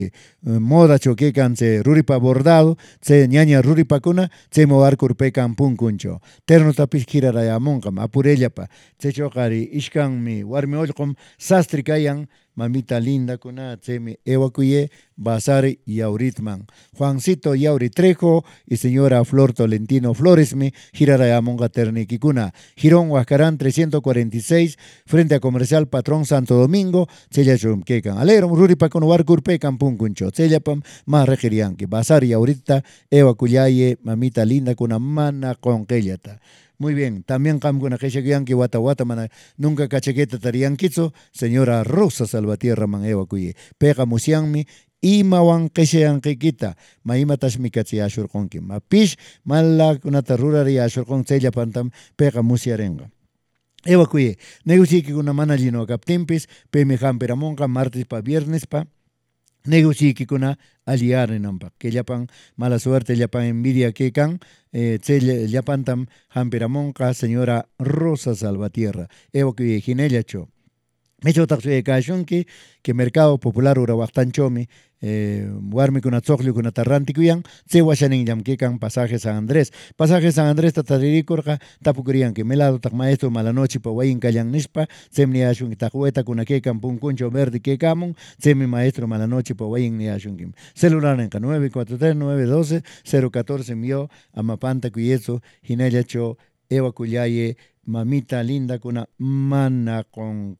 moda choquecan se ruripa bordado, se ñaña ruripa kuna, se moar kurpecan punkuncho. Terno tapis kirarayamonkam, apurellapa, se chokari, ishkan mi, warmi olkom, sastri kayan, mamita linda kuna, se mi ewakuye, basari y auritman. Juancito Yauri Trejo y señora Flor Tolentino Floresmi, girarayamonga terniquicuna. Girón Huascarán 346, frente a Comercial Patrón Santo Domingo, Chella Chumquecan. Alerum Ruripa con Huarcurpecan Punkuncho, Chellapam, más regerianque. Basari ahorita, Eva Cuyaye, mamita linda, con una mana con Kellata. Muy bien, también camguna que wata wata mana nunca cachequeta tarianquizo, señora Rosa Salvatierra man Eva Cuye. Pega musianmi, imawan qishayanqiykita mayma tashmikatsi ashurqunki mapish mala kunata rurari ashurqun chayllapantam payqa musyarinqa. Ewa kuye, negociykikuna mana llino kaptinpis, pemi hampiramunqa martes pa viernes pa, negociykikuna alliyarinanpaq. Que llapan mala suerte, llapan envidia que kan, llapantam hampiramunqa señora Rosa Salvatierra. Ewa kuye, ginellacho. Mecho taxuye kashunki que Mercado Popular Urahuactanchomi, warmi kuna tzokli kuna tarranti kuyan, se washanin yamkikan Pasaje San Andrés. Pasaje San Andrés tataririkurka, tapukuriyan que melado tak maestro malanoche pa wayin kalyan nispa, semni ashun takueta kuna kekan punkuncho verde kekamun, semi maestro malanoche pa wayin ni ashun. Celular en 943-912-014 mio, amapanta kuyeso, hinellacho, Ewa Kuyaye, mamita linda kuna mana con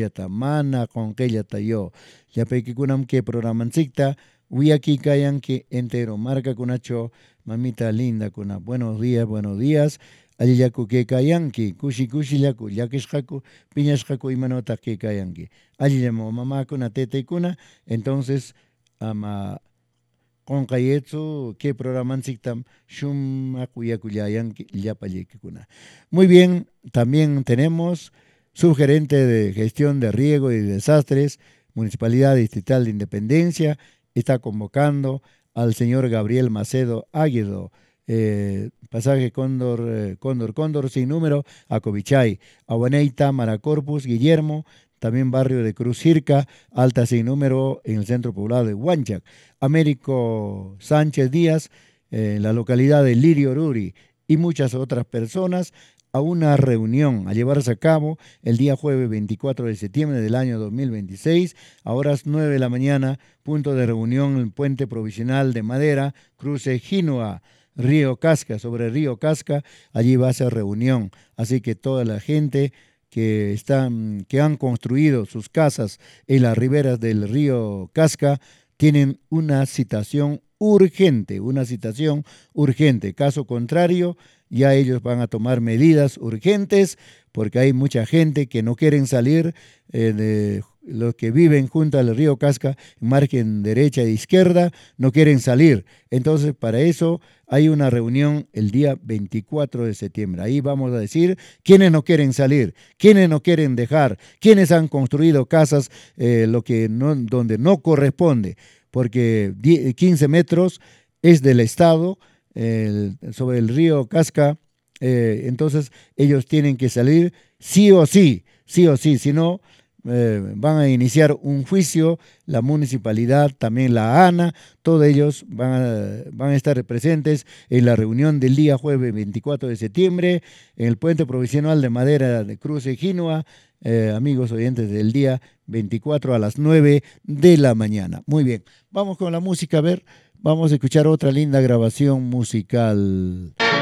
yo. Ya peki kunam que programancita, aquí kayan que entero marca kunacho, mamita linda kuna. Buenos días. Allí yaku que kayanki, kushi yaku, yakishkaku, piñashkaku y manota que kayanki. Allí llamo mamá kuna tete kuna, entonces ama con kayetsu que programancita shum akuyakuyayanki yapayekuna. Muy bien, también tenemos subgerente de gestión de riego y desastres, Municipalidad Distrital de Independencia, está convocando al señor Gabriel Macedo Águedo, pasaje Cóndor, sin número, a Covichay, Aguaneita, Maracorpus, Guillermo, también barrio de Cruz Circa, Alta sin número en el centro poblado de Huanchac, Américo Sánchez Díaz, en la localidad de Lirio Ruri, y muchas otras personas a una reunión a llevarse a cabo el día jueves 24 de septiembre del año 2026 a horas 9 de la mañana, punto de reunión en el puente provisional de madera, cruce Ginoa, Río Casca, sobre Río Casca, allí va a ser reunión, así que toda la gente que han construido sus casas en las riberas del río Casca tienen una citación urgente, caso contrario, ya ellos van a tomar medidas urgentes porque hay mucha gente que no quieren salir, de los que viven junto al río Casca, margen derecha e izquierda, no quieren salir. Entonces, para eso hay una reunión el día 24 de septiembre. Ahí vamos a decir quiénes no quieren salir, quiénes no quieren dejar, quiénes han construido casas donde no corresponde, porque 15 metros es del Estado, sobre el río Casca, entonces ellos tienen que salir sí o sí, si no van a iniciar un juicio, la municipalidad, también la ANA, todos ellos van a estar presentes en la reunión del día jueves 24 de septiembre en el puente provisional de madera de Cruce Ginoa, amigos oyentes del día 24 a las 9 de la mañana. Muy bien, vamos con la música, a ver. Vamos a escuchar otra linda grabación musical.